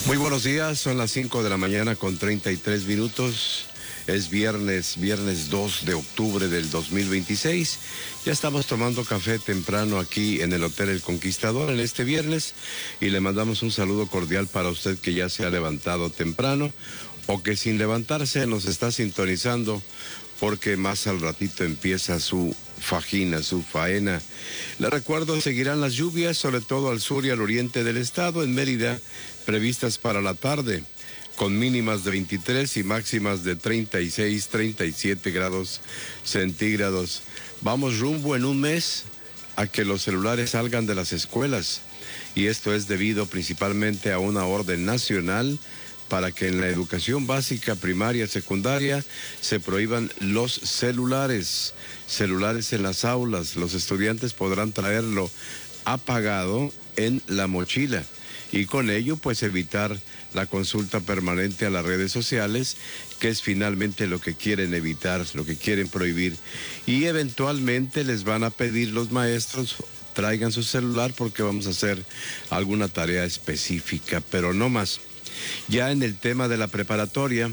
Muy buenos días, son las 5 de la mañana con 33 minutos. Es viernes 2 de octubre del 2026. Ya estamos tomando café temprano aquí en el Hotel El Conquistador en este viernes y le mandamos un saludo cordial para usted que ya se ha levantado temprano o que sin levantarse nos está sintonizando porque más al ratito empieza su faena. Le recuerdo, seguirán las lluvias, sobre todo al sur y al oriente del estado, en Mérida, previstas para la tarde, con mínimas de 23 y máximas de 36, 37 grados centígrados. Vamos rumbo en un mes a que los celulares salgan de las escuelas, y esto es debido principalmente a una orden nacional para que en la educación básica, primaria, secundaria, se prohíban los celulares en las aulas. Los estudiantes podrán traerlo apagado en la mochila y con ello pues evitar la consulta permanente a las redes sociales, que es finalmente lo que quieren evitar, lo que quieren prohibir. Y eventualmente les van a pedir los maestros, traigan su celular porque vamos a hacer alguna tarea específica, pero no más. Ya en el tema de la preparatoria,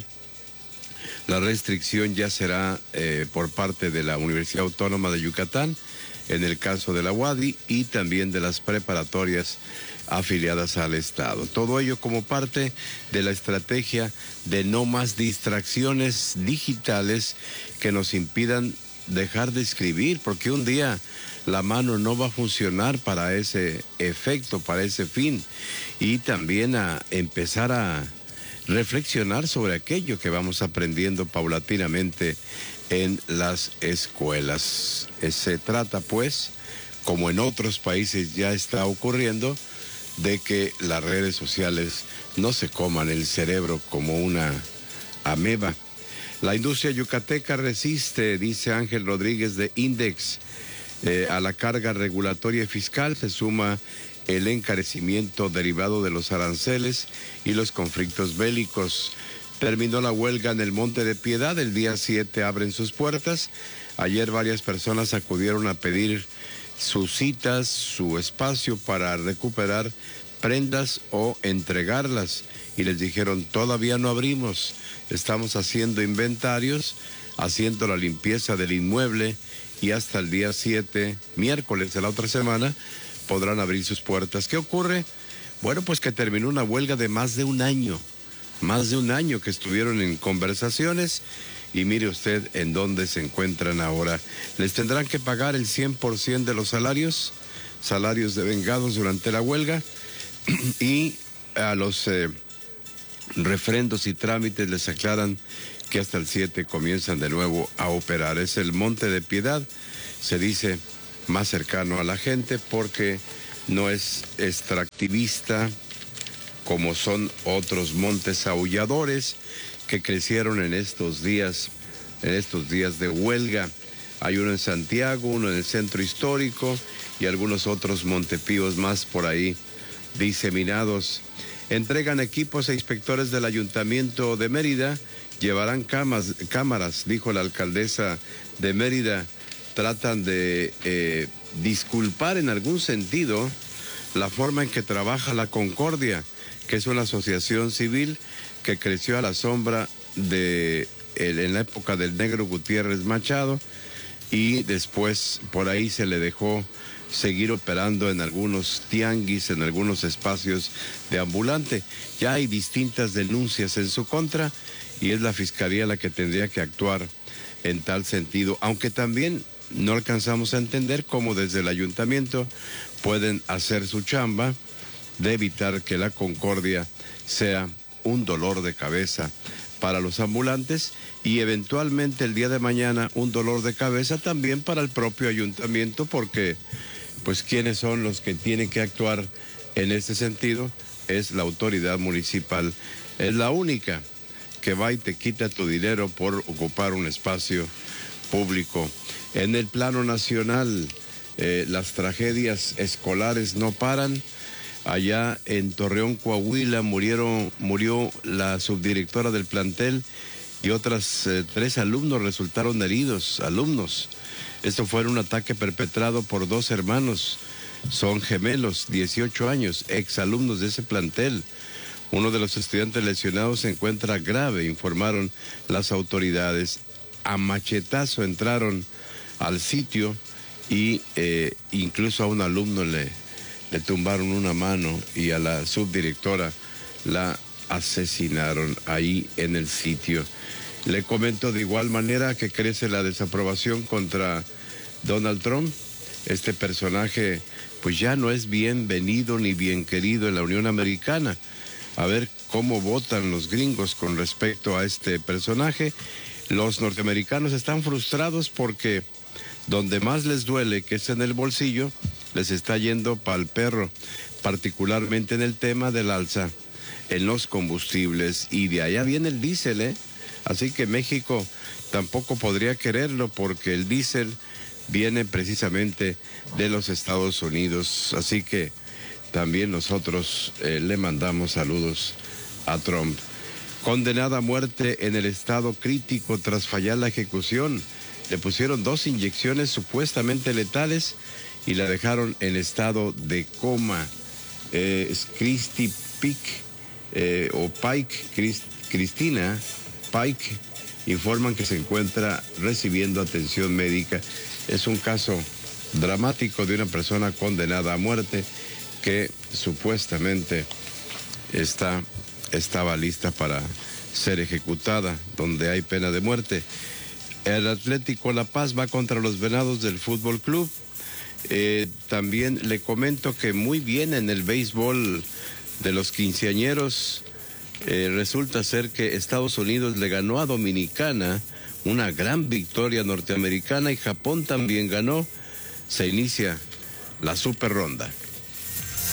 la restricción ya será por parte de la Universidad Autónoma de Yucatán, en el caso de la UADY y también de las preparatorias afiliadas al Estado. Todo ello como parte de la estrategia de no más distracciones digitales que nos impidan dejar de escribir, porque un día la mano no va a funcionar para ese efecto, para ese fin, y también a empezar a reflexionar sobre aquello que vamos aprendiendo paulatinamente en las escuelas. Se trata, pues, como en otros países ya está ocurriendo, de que las redes sociales no se coman el cerebro como una ameba. La industria yucateca resiste, dice Ángel Rodríguez de Index. A la carga regulatoria y fiscal se suma el encarecimiento derivado de los aranceles y los conflictos bélicos. Terminó la huelga en el Monte de Piedad, el día 7 abren sus puertas. Ayer varias personas acudieron a pedir sus citas, su espacio para recuperar prendas o entregarlas. Y les dijeron, todavía no abrimos, estamos haciendo inventarios, haciendo la limpieza del inmueble y hasta el día 7, miércoles de la otra semana, podrán abrir sus puertas. ¿Qué ocurre? Bueno, pues que terminó una huelga de más de un año que estuvieron en conversaciones y mire usted en dónde se encuentran ahora. Les tendrán que pagar el 100% de los salarios devengados durante la huelga y a los refrendos y trámites les aclaran que hasta el 7 comienzan de nuevo a operar. Es el Monte de Piedad, se dice, más cercano a la gente porque no es extractivista como son otros montes aulladores que crecieron en estos días de huelga. Hay uno en Santiago, uno en el centro histórico y algunos otros montepíos más por ahí diseminados. Entregan equipos a inspectores del Ayuntamiento de Mérida, llevarán cámaras, dijo la alcaldesa de Mérida. Tratan de disculpar en algún sentido la forma en que trabaja la Concordia, que es una asociación civil que creció a la sombra en la época del Negro Gutiérrez Machado y después por ahí se le dejó seguir operando en algunos tianguis, en algunos espacios de ambulante. Ya hay distintas denuncias en su contra y es la Fiscalía la que tendría que actuar en tal sentido, aunque también no alcanzamos a entender cómo desde el ayuntamiento pueden hacer su chamba de evitar que la Concordia sea un dolor de cabeza para los ambulantes y eventualmente el día de mañana un dolor de cabeza también para el propio ayuntamiento, porque pues quienes son los que tienen que actuar en este sentido es la autoridad municipal. Es la única que va y te quita tu dinero por ocupar un espacio público. En el plano nacional, las tragedias escolares no paran. Allá en Torreón, Coahuila, murió la subdirectora del plantel y otras 3 alumnos resultaron heridos, Esto fue en un ataque perpetrado por 2 hermanos, son gemelos, 18 años, exalumnos de ese plantel. Uno de los estudiantes lesionados se encuentra grave, informaron las autoridades. A machetazo entraron al sitio y incluso a un alumno le tumbaron una mano y a la subdirectora la asesinaron ahí en el sitio. Le comento de igual manera que crece la desaprobación contra Donald Trump. Este personaje pues ya no es bienvenido ni bien querido en la Unión Americana. A ver cómo votan los gringos con respecto a este personaje. Los norteamericanos están frustrados porque donde más les duele, que es en el bolsillo, les está yendo pa'l perro, particularmente en el tema del alza en los combustibles, y de allá viene el diésel, ¿eh? Así que México tampoco podría quererlo porque el diésel viene precisamente de los Estados Unidos. Así que también nosotros le mandamos saludos a Trump. Condenada a muerte en el estado crítico tras fallar la ejecución. Le pusieron 2 inyecciones supuestamente letales y la dejaron en estado de coma. Christy Cristina Pike informan que se encuentra recibiendo atención médica. Es un caso dramático de una persona condenada a muerte que supuestamente estaba lista para ser ejecutada, donde hay pena de muerte. El Atlético La Paz va contra los Venados del Fútbol Club. También le comento que muy bien en el béisbol de los quinceañeros. Resulta ser que Estados Unidos le ganó a Dominicana, una gran victoria norteamericana, y Japón también ganó. Se inicia la super ronda.